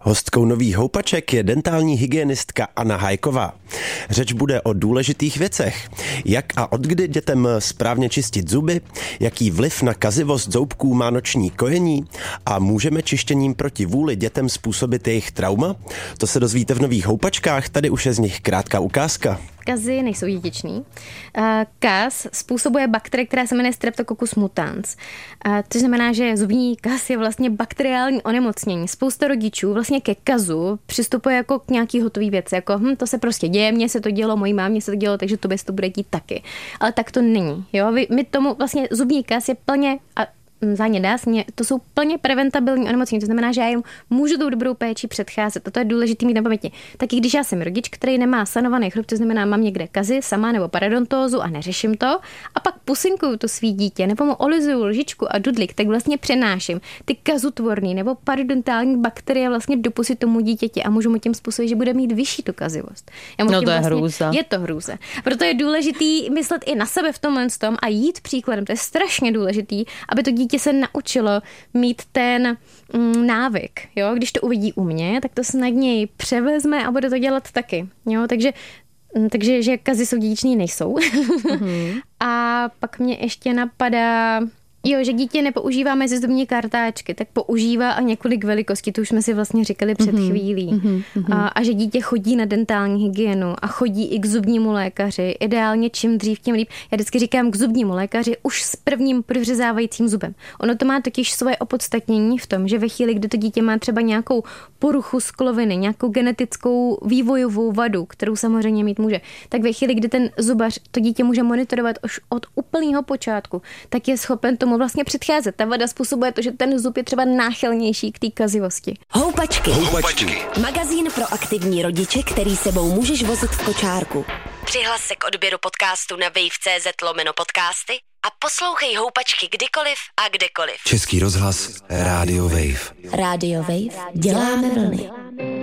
Hostkou Nových houpaček je dentální hygienistka Anna Hajková. Řeč bude o důležitých věcech. Jak a odkdy dětem správně čistit zuby, jaký vliv na kazivost zoubků má noční kojení a můžeme čištěním proti vůli dětem způsobit jejich trauma? To se dozvíte v Nových houpačkách, tady už je z nich krátká ukázka. Kazy nejsou dědičný. Kaz způsobuje bakterie, která se jmenuje Streptococcus mutans. Což znamená, že zubní kaz je vlastně bakteriální onemocnění. Spousta rodičů vlastně ke kazu přistupuje jako k nějaký hotový věci. Jako to se prostě děje, mně se to dělo, mojí mámě se to dělo, takže tobě se to bude dít taky. Ale tak to není. Jo? My tomu vlastně zubní kaz je plně to jsou plně preventabilní onemocnění, to znamená, že já jim můžu tou dobrou péči předcházet. A to je důležité mít na paměti. Taky když já jsem rodič, který nemá sanovaný chrup, to znamená, mám někde kazy sama nebo parodontózu a neřeším to, a pak pusinkuju to svý dítě nebo mu olizuju lžičku a dudlik, tak vlastně přenáším ty kazutvorný nebo parodontální bakterie vlastně do pusy tomu dítěti a můžu mu tím způsobit, že bude mít vyšší tu kazivost. To je hrůza. Je to hrůza. Proto je důležitý myslet i na sebe v tomhle tom a jít příkladem. To je strašně důležitý, aby to dítě se naučilo mít ten návyk. Jo? Když to uvidí u mě, tak to snadněji převezme a bude to dělat taky. Jo? Takže že kazy jsou dědičný nejsou. A pak mě ještě napadá, že dítě nepoužívá mezizubní kartáčky, tak používá a několik velikostí, to už jsme si vlastně říkali před chvílí. A že dítě chodí na dentální hygienu a chodí i k zubnímu lékaři. Ideálně čím dřív, tím líp. Já vždycky říkám k zubnímu lékaři už s prvním prořezávajícím zubem. Ono to má totiž svoje opodstatnění v tom, že ve chvíli, kdy to dítě má třeba nějakou poruchu skloviny, nějakou genetickou vývojovou vadu, kterou samozřejmě mít může, tak ve chvíli, kdy ten zubař to dítě může monitorovat už od úplného počátku, tak je schopen tomu vlastně předcházet. Ta vada způsobuje to, že ten zub je třeba náchylnější k té kazivosti. Houpačky. Magazín pro aktivní rodiče, který sebou můžeš vozit v kočárku. Přihlas se k odběru podcastu na wave.cz/podcasty a poslouchej Houpačky kdykoliv a kdekoliv. Český rozhlas, Radio Wave. Radio Wave. Děláme vlny.